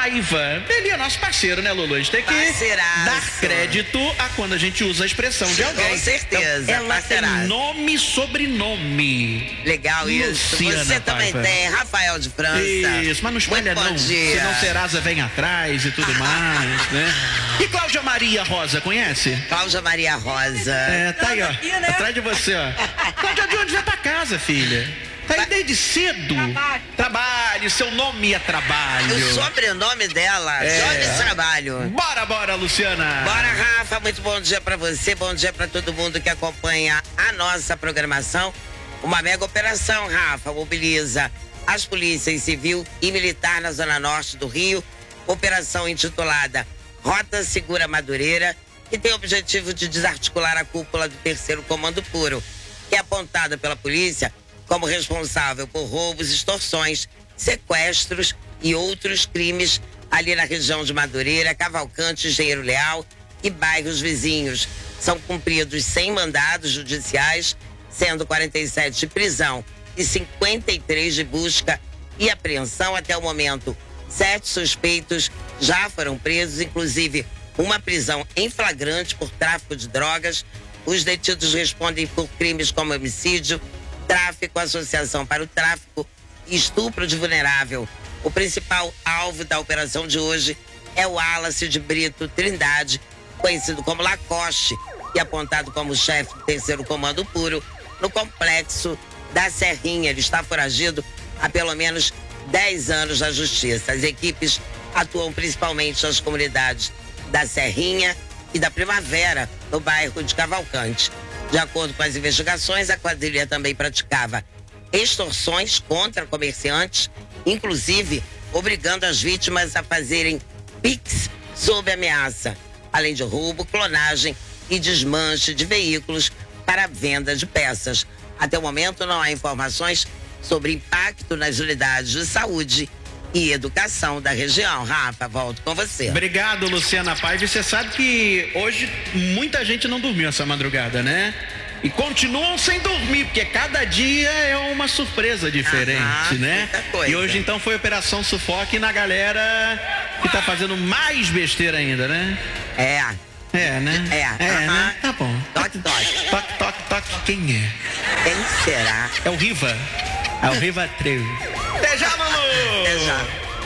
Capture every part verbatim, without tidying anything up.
Paiva. Ele é nosso parceiro, né, Lulu? A gente tem que Parceiraço. dar crédito a quando a gente usa a expressão de alguém. Com certeza, Então, ela parceiraço. tem nome e sobrenome. Legal isso. Luciana Você também Paiva. tem, Rafael de França. Isso, mas não espalha Muito bom não, dia. senão Serasa vem atrás e tudo mais, né? E Cláudia Maria Rosa, conhece? Cláudia Maria Rosa. É, tá aí, ó, atrás de você, ó. Cláudia, de onde vai pra casa, filha? Tá aí desde cedo. Trabalho. Trabalho, seu nome é trabalho. O sobrenome dela, É. Jones Trabalho. Bora, bora, Luciana. Bora, Rafa, muito bom dia pra você, bom dia pra todo mundo que acompanha a nossa programação. Uma mega operação, Rafa, mobiliza as polícias civil e militar na zona norte do Rio. Operação intitulada Rota Segura Madureira, que tem o objetivo de desarticular a cúpula do terceiro Comando Puro, que é apontada pela polícia como responsável por roubos, extorsões, sequestros e outros crimes ali na região de Madureira, Cavalcante, Engenheiro Leal e bairros vizinhos. São cumpridos cem mandados judiciais, sendo quarenta e sete de prisão e cinquenta e três de busca e apreensão. Até o momento, sete suspeitos já foram presos, inclusive uma prisão em flagrante por tráfico de drogas. Os detidos respondem por crimes como homicídio, tráfico, associação para o tráfico e estupro de vulnerável. O principal alvo da operação de hoje é o Wallace de Brito Trindade, conhecido como Lacoste, e apontado como chefe do terceiro Comando Puro no complexo da Serrinha. Ele está foragido há pelo menos dez anos na justiça. As equipes atuam principalmente nas comunidades da Serrinha e da Primavera, no bairro de Cavalcante. De acordo com as investigações, a quadrilha também praticava extorsões contra comerciantes, inclusive obrigando as vítimas a fazerem Pix sob ameaça, além de roubo, clonagem e desmanche de veículos para venda de peças. Até o momento não há informações sobre impacto nas unidades de saúde e educação da região. Rafa, volto com você. Obrigado, Luciana Paiva. E você sabe que hoje muita gente não dormiu essa madrugada, né? E continuam sem dormir, porque cada dia é uma surpresa diferente, Aham, né? muita coisa. E hoje então foi Operação Sufoque na galera que tá fazendo mais besteira ainda, né? É, É, né? É, é aham. né? Tá bom. toque, toque. Toque, toque, toque. Quem é? Quem será? É o Riva. É o Riva Treu. Até já, Lulu! Até já.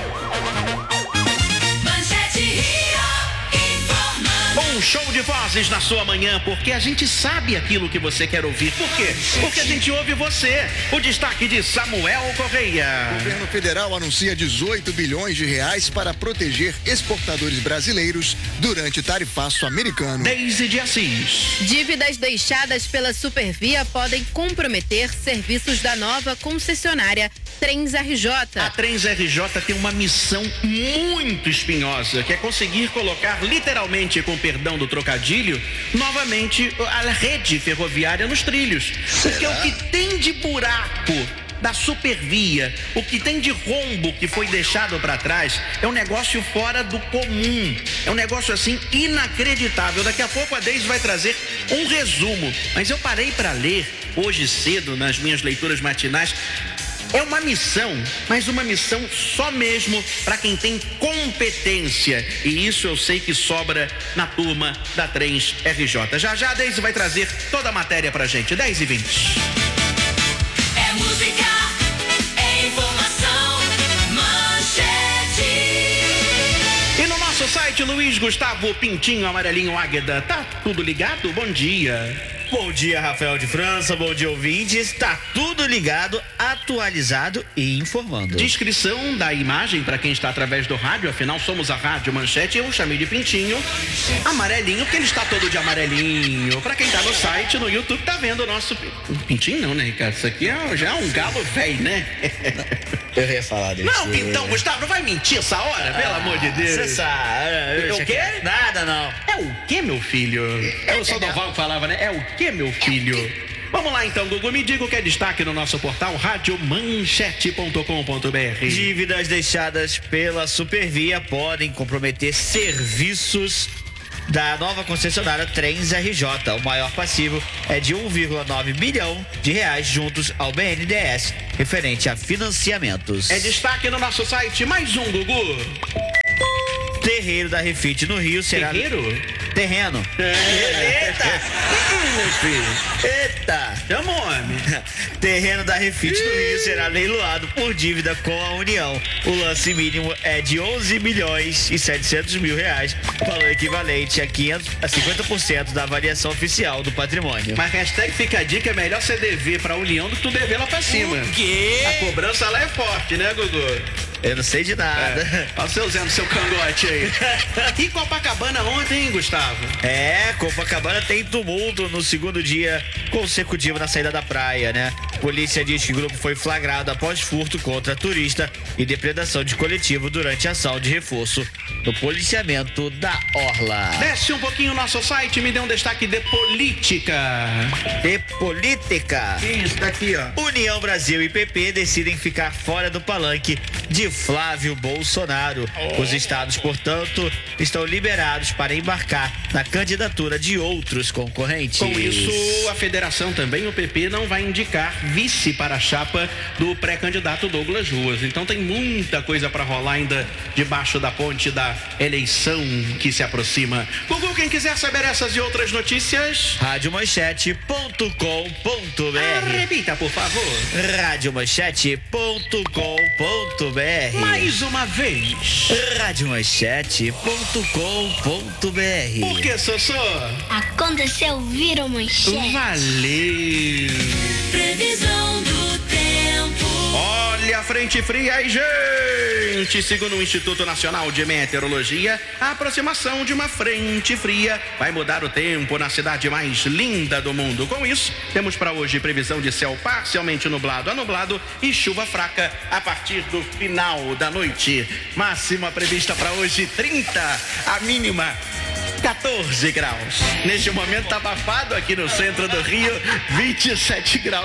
Manchete Rio informando. Um show de vozes na sua manhã, porque a gente sabe aquilo que você quer ouvir. Por quê? Porque a gente ouve você. O destaque de Samuel Correia. O governo federal anuncia dezoito bilhões de reais para proteger exportadores brasileiros durante tarifaço americano. Deise de Assis. Dívidas deixadas pela Supervia podem comprometer serviços da nova concessionária Trens R J. A Trens R J tem uma missão muito espinhosa, que é conseguir colocar, literalmente, com perdão do trocadilho, novamente a rede ferroviária nos trilhos. Porque o que tem de buraco da Supervia, o que tem de rombo que foi deixado para trás, é um negócio fora do comum. É um negócio assim inacreditável. Daqui a pouco a Deise vai trazer um resumo. Mas eu parei para ler hoje cedo, nas minhas leituras matinais. É uma missão, mas uma missão só mesmo para quem tem competência. E isso eu sei que sobra na turma da Trens R J. Já já a Deise vai trazer toda a matéria pra gente. dez e vinte. É música, é informação, manchete. E no nosso site, Luiz Gustavo Pintinho Amarelinho Águeda. Tá tudo ligado? Bom dia. Bom dia, Rafael de França, bom dia, ouvintes. Tá tudo ligado, atualizado e informando. Descrição da imagem para quem está através do rádio, afinal somos a Rádio Manchete. Eu chamei de Pintinho Amarelinho, porque ele está todo de amarelinho. Para quem tá no site, no YouTube, tá vendo o nosso Pintinho não, né, Ricardo? Isso aqui é, já é um galo velho, né? Eu ia falar disso. Não, Pintão, Gustavo, não vai mentir essa hora, pelo amor de Deus. Você sabe. O quê? Nada, não. É o quê, meu filho? É o Sandoval que falava, né? É o quê, meu filho? Vamos lá então, Gugu, me diga o que é destaque no nosso portal rádio manchete ponto com ponto br. Dívidas deixadas pela Supervia podem comprometer serviços da nova concessionária Trens R J. O maior passivo é de um vírgula nove bilhão de reais juntos ao B N D E S, referente a financiamentos. É destaque no nosso site, mais um, Gugu. Terreiro da Refit no Rio será... Terreiro? Terreno. Eita! Meus filhos. Eita! Chama o homem. Terreno da Refit no Rio será leiloado por dívida com a União. O lance mínimo é de onze milhões e setecentos mil reais, valor equivalente a, quinhentos, a cinquenta por cento da avaliação oficial do patrimônio. Mas hashtag fica a dica, é melhor você dever pra União do que tu dever lá pra cima. O quê? A cobrança lá é forte, né, Gugu? Eu não sei de nada. É. Olha o seu Zé no seu cangote aí. E Copacabana ontem, hein, Gustavo? É, Copacabana tem tumulto no segundo dia consecutivo na saída da praia, né? Polícia diz que o grupo foi flagrado após furto contra turista e depredação de coletivo durante ação de reforço no policiamento da Orla. Desce um pouquinho o nosso site, me dê um destaque de política. De política. Isso, tá aqui, ó. União Brasil e P P decidem ficar fora do palanque de Flávio Bolsonaro. Os estados, portanto, estão liberados para embarcar na candidatura de outros concorrentes. Com isso, a federação também, o P P, não vai indicar vice para a chapa do pré-candidato Douglas Ruas. Então tem muita coisa para rolar ainda debaixo da ponte da eleição que se aproxima. Google, quem quiser saber essas e outras notícias... rádio manchete ponto com ponto b r. Repita, por favor. rádio manchete ponto com ponto b r. Mais uma vez. rádio manchete ponto com ponto b r. Por que, Sossô? Aconteceu, viram manchete. Valeu. Previsão do tempo. Olha a frente fria aí, gente. Segundo o Instituto Nacional de Meteorologia, a aproximação de uma frente fria vai mudar o tempo na cidade mais linda do mundo. Com isso, temos para hoje previsão de céu parcialmente nublado a nublado e chuva fraca a partir do final da noite. Máxima prevista para hoje trinta, a mínima quatorze graus. Neste momento tá abafado aqui no centro do Rio, vinte e sete graus.